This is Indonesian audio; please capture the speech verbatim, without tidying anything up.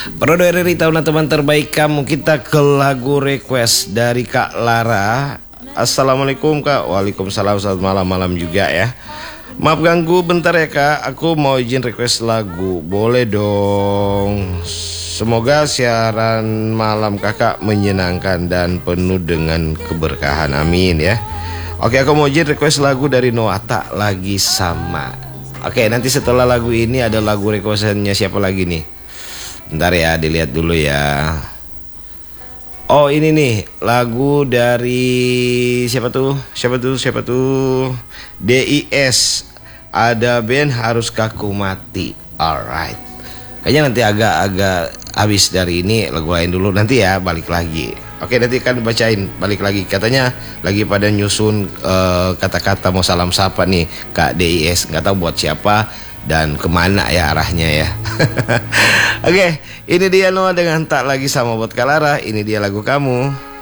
Periode R R I tahunan teman terbaik kamu. Kita ke lagu request dari Kak Lara. Assalamualaikum Kak. Waalaikumsalam, selamat malam. Malam juga ya. Maaf ganggu bentar ya Kak. Aku mau izin request lagu. Boleh dong. Semoga siaran malam kakak menyenangkan dan penuh dengan keberkahan. Amin ya. Oke, aku mau izin request lagu dari Noah, Tak Lagi Sama. Oke, nanti setelah lagu ini ada lagu requestannya siapa lagi nih? Bentar ya, dilihat dulu ya. Oh ini nih, lagu dari siapa tuh? Siapa tuh? Siapa tuh? D I S. Ada band Haruskah Ku Mati. Alright. Kayaknya nanti agak-agak habis dari ini lagu lain dulu, nanti ya balik lagi. Oke, nanti kan bacain balik lagi. Katanya lagi pada nyusun uh, kata-kata mau salam sapa nih Kak D I S. Nggak tahu buat siapa dan kemana ya arahnya ya. Oke, ini dia Noah dengan Tak Lagi Sama buat Kak Lara. Ini dia lagu kamu.